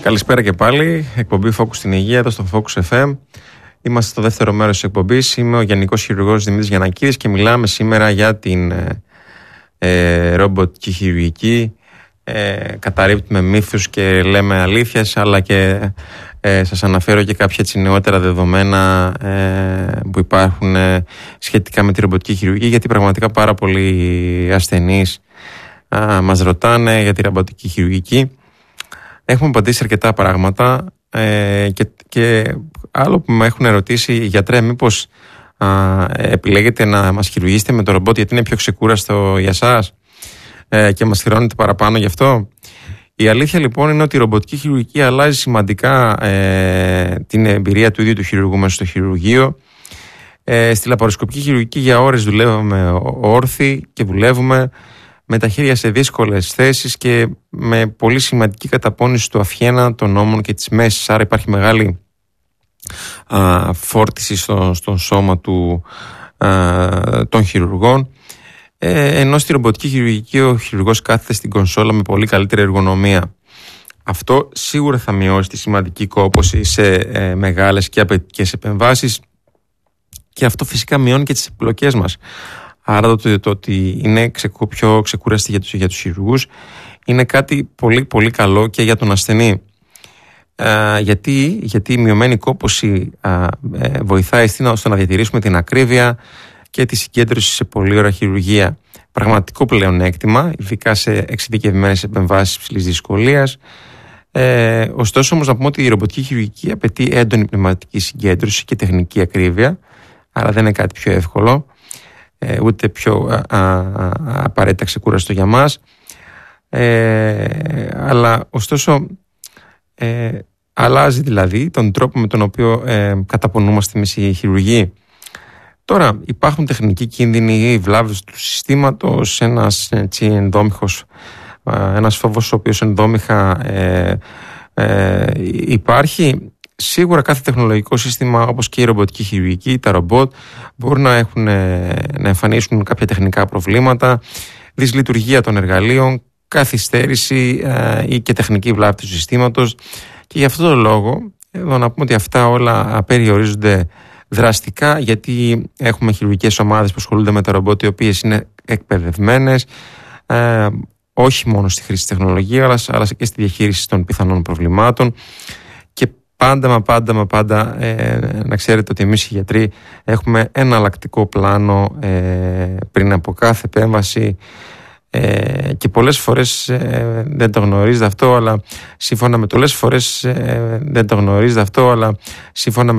Καλησπέρα και πάλι. Εκπομπή Focus στην Υγεία εδώ στο Focus FM. Είμαστε στο δεύτερο μέρος της εκπομπής. Είμαι ο Γενικός Χειρουργός Δημήτρης Γιαννακίδης και μιλάμε σήμερα για την ρομποτική χειρουργική. Καταρρίπτουμε μύθους και λέμε αλήθειες, αλλά και σας αναφέρω και κάποια έτσι νεότερα δεδομένα που υπάρχουν σχετικά με τη ρομποτική χειρουργική, γιατί πραγματικά πάρα πολλοί ασθενείς μας ρωτάνε για τη ρομποτική χειρουργική. Έχουμε απαντήσει αρκετά πράγματα και άλλο που με έχουν ερωτήσει, γιατρέ, μήπως επιλέγετε να μας χειρουργήσετε με το ρομπότ γιατί είναι πιο ξεκούραστο για σας και μας χρεώνετε παραπάνω γι' αυτό? Η αλήθεια λοιπόν είναι ότι η ρομποτική χειρουργική αλλάζει σημαντικά την εμπειρία του ίδιου του χειρουργού μέσα στο χειρουργείο. Στη λαπαροσκοπική χειρουργική για ώρες δουλεύουμε όρθιοι και δουλεύουμε με τα χέρια σε δύσκολες θέσεις και με πολύ σημαντική καταπώνηση του αυχένα, των ώμων και της μέσης. Άρα υπάρχει μεγάλη φόρτιση στο σώμα των χειρουργών. Ενώ στη ρομποτική χειρουργική ο χειρουργός κάθεται στην κονσόλα με πολύ καλύτερη εργονομία. Αυτό σίγουρα θα μειώσει τη σημαντική κόπωση σε μεγάλες και απαιτητικές επεμβάσεις και αυτό φυσικά μειώνει και τις επιλογές μας. Άρα το ότι είναι πιο ξεκούραστη για τους χειρουργούς είναι κάτι πολύ πολύ καλό και για τον ασθενή. Γιατί η μειωμένη κόπωση βοηθάει ώστε να διατηρήσουμε την ακρίβεια και τη συγκέντρωση σε πολλή ώρα χειρουργία. Πραγματικό πλεονέκτημα, ειδικά σε εξειδικευμένες επεμβάσεις υψηλής δυσκολίας. Ωστόσο όμως να πούμε ότι η ρομποτική χειρουργική απαιτεί έντονη πνευματική συγκέντρωση και τεχνική ακρίβεια, άρα δεν είναι κάτι πιο εύκολο, ούτε πιο απαραίτητα ξεκούραστο για μας, αλλά ωστόσο αλλάζει δηλαδή τον τρόπο με τον οποίο καταπονούμαστε εμείς οι χειρουργοί. Τώρα υπάρχουν τεχνικοί κίνδυνοι ή βλάβες του συστήματος, ένας φόβος ο οποίος ενδόμηχα υπάρχει. Σίγουρα κάθε τεχνολογικό σύστημα όπως και η ρομποτική χειρουργική, τα ρομπότ μπορούν να εμφανίσουν κάποια τεχνικά προβλήματα, δυσλειτουργία των εργαλείων, καθυστέρηση ή και τεχνική βλάβη του συστήματος και γι' αυτό το λόγο εδώ να πούμε ότι αυτά όλα περιορίζονται δραστικά, γιατί έχουμε χειρουργικές ομάδες που ασχολούνται με τα ρομπότ οι οποίες είναι εκπαιδευμένες όχι μόνο στη χρήση της τεχνολογίας αλλά και στη διαχείριση των πιθανών προβλημάτων. Και πάντα να ξέρετε ότι εμείς οι γιατροί έχουμε εναλλακτικό πλάνο πριν από κάθε επέμβαση και πολλές φορές δεν το γνωρίζετε αυτό, αλλά σύμφωνα με